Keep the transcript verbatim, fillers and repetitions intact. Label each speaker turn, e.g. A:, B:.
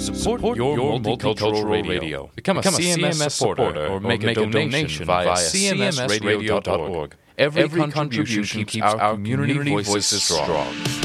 A: Support, Support your, your multicultural, multicultural radio. radio. Become a, Become a C M S, C M S supporter or make, or make a donation via c m s radio dot org. Every, Every contribution keeps our community voices strong. strong.